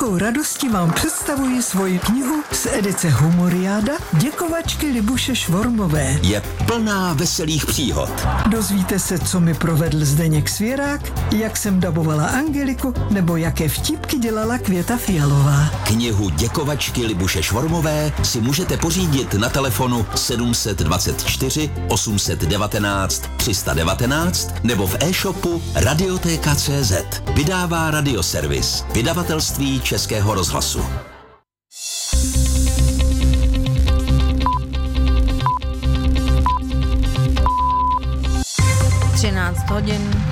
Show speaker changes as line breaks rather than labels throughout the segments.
velkou radostí vám představuji svoji knihu z edice Humoriáda Děkovačky Libuše Švormové.
Je plná veselých příhod.
Dozvíte se, co mi provedl Zdeněk Svěrák, jak jsem dabovala Angeliku, nebo jaké vtipky dělala Květa Fialová.
Knihu Děkovačky Libuše Švormové si můžete pořídit na telefonu 724 819 319 nebo v e-shopu Radioteka.cz. Vydává Radioservis, vydavatelství Českého rozhlasu.
hodin.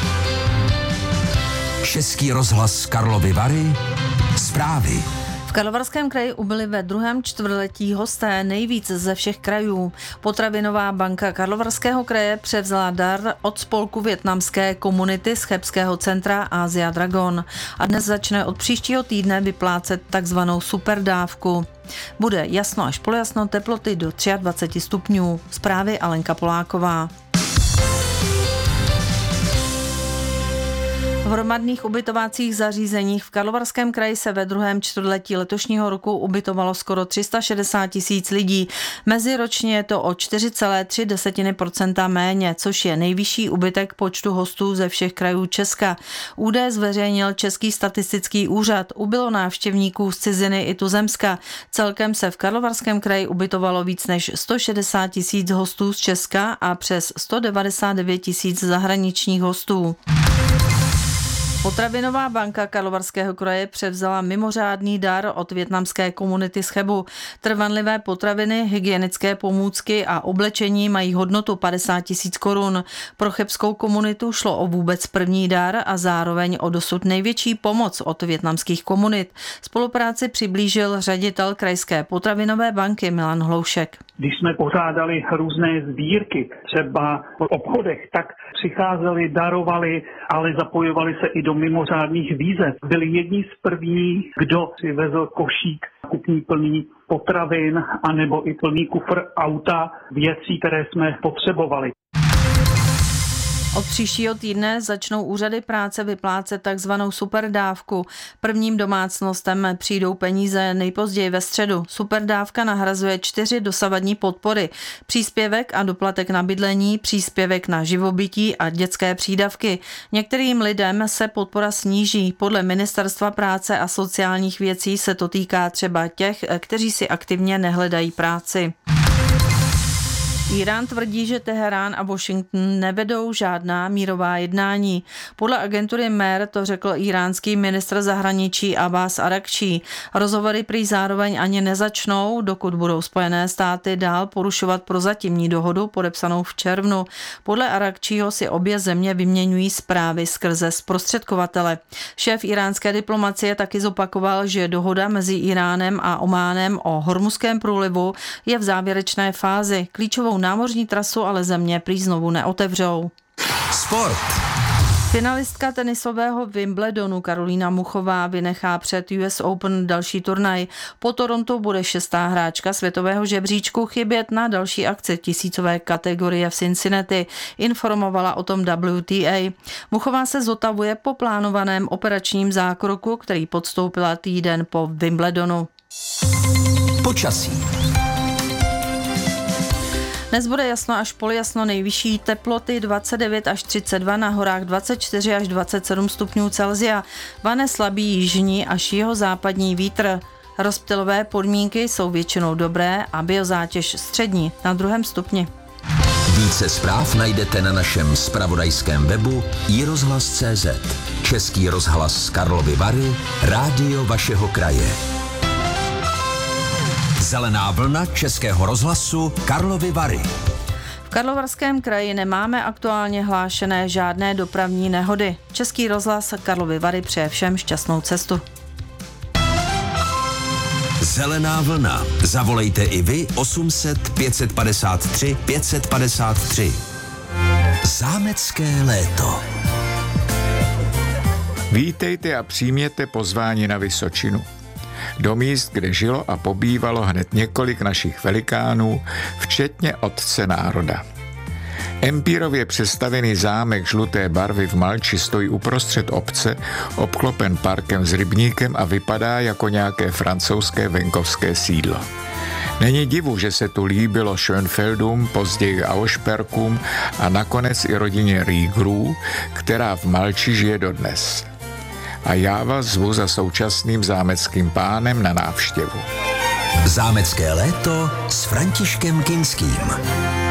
Český rozhlas Karlovy Vary. Zprávy.
V Karlovarském kraji ubyli ve druhém čtvrtletí hosté nejvíc ze všech krajů. Potravinová banka Karlovarského kraje převzala dar od spolku vietnamské komunity z chebského centra Asia Dragon a dnes začne od příštího týdne vyplácet takzvanou superdávku. Bude jasno až polojasno, teploty do 23 stupňů. Zprávy Alenka Poláková. V hromadných ubytovacích zařízeních v Karlovarském kraji se ve druhém čtvrtletí letošního roku ubytovalo skoro 360 000 lidí. Meziročně je to o 4,3% méně, což je nejvyšší úbytek počtu hostů ze všech krajů Česka. Údaje zveřejnil Český statistický úřad. Ubylo návštěvníků z ciziny i tuzemska. Celkem se v Karlovarském kraji ubytovalo víc než 160 000 hostů z Česka a přes 199 000 zahraničních hostů. Potravinová banka Karlovarského kraje převzala mimořádný dar od vietnamské komunity z Chebu. Trvanlivé potraviny, hygienické pomůcky a oblečení mají hodnotu 50 000 korun. Pro chebskou komunitu šlo o vůbec první dar a zároveň o dosud největší pomoc od vietnamských komunit. Spolupráci přiblížil ředitel krajské potravinové banky Milan Hloušek.
Když jsme pořádali různé sbírky, třeba v obchodech, tak přicházeli, darovali, ale zapojovali se i do mimořádných výzev. Byli jedni z prvních, kdo přivezl košík kupní plný potravin, anebo i plný kufr auta, věcí, které jsme potřebovali.
Od příštího týdne začnou úřady práce vyplácet takzvanou superdávku. Prvním domácnostem přijdou peníze nejpozději ve středu. Superdávka nahrazuje 4 dosavadní podpory. Příspěvek a doplatek na bydlení, příspěvek na živobytí a dětské přídavky. Některým lidem se podpora sníží. Podle Ministerstva práce a sociálních věcí se to týká třeba těch, kteří si aktivně nehledají práci. Írán tvrdí, že Teherán a Washington nevedou žádná mírová jednání. Podle agentury MER to řekl íránský ministr zahraničí Abbas Arakčí. Rozhovory prý zároveň ani nezačnou, dokud budou Spojené státy dál porušovat prozatímní dohodu podepsanou v červnu. Podle Arakčího si obě země vyměňují zprávy skrze zprostředkovatele. Šéf iránské diplomacie taky zopakoval, že dohoda mezi Iránem a Ománem o Hormuzském průlivu je v závěrečné fázi. Klíčovou námořní trasu ale země prý znovu neotevřou.
Sport.
Finalistka tenisového Wimbledonu Karolína Muchová vynechá před US Open další turnaj. Po Torontu bude 6. hráčka světového žebříčku chybět na další akci tisícové kategorie v Cincinnati, informovala o tom WTA. Muchová se zotavuje po plánovaném operačním zákroku, který podstoupila týden po Wimbledonu.
Počasí.
Dnes bude jasno až polojasno, nejvyšší teploty 29 až 32, na horách 24 až 27 stupňů Celsia. Vane slabý jižní až jihozápadní vítr. Rozptylové podmínky jsou většinou dobré a biozátěž střední na 2. stupni.
Více zpráv najdete na našem zpravodajském webu iRozhlas.cz. Český rozhlas Karlovy Vary, rádio vašeho kraje. Zelená vlna Českého rozhlasu Karlovy Vary.
V Karlovarském kraji nemáme aktuálně hlášené žádné dopravní nehody. Český rozhlas Karlovy Vary přeje všem šťastnou cestu.
Zelená vlna. Zavolejte i vy 800 553 553. Zámecké léto.
Vítejte a přijměte pozvání na Vysočinu. Do míst, kde žilo a pobývalo hned několik našich velikánů, včetně otce národa. Empírově přestavený zámek žluté barvy v Malči stojí uprostřed obce, obklopen parkem s rybníkem a vypadá jako nějaké francouzské venkovské sídlo. Není divu, že se tu líbilo Schönfeldům, později Auersperkům a nakonec i rodině Riegerů, která v Malči žije dodnes. A já vás zvu za současným zámeckým pánem na návštěvu.
Zámecké léto s Františkem Kinským.